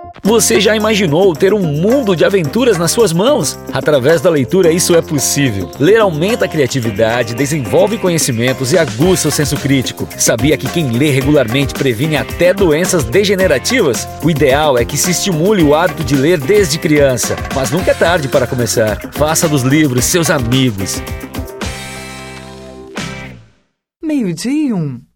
Você já imaginou ter um mundo de aventuras nas suas mãos? Através da leitura isso é possível. Ler aumenta a criatividade, desenvolve conhecimentos e aguça o senso crítico. Sabia que quem lê regularmente previne até doenças degenerativas? O ideal é que se estimule o hábito de ler desde criança. Mas nunca é tarde para começar. Faça dos livros seus amigos. 12:01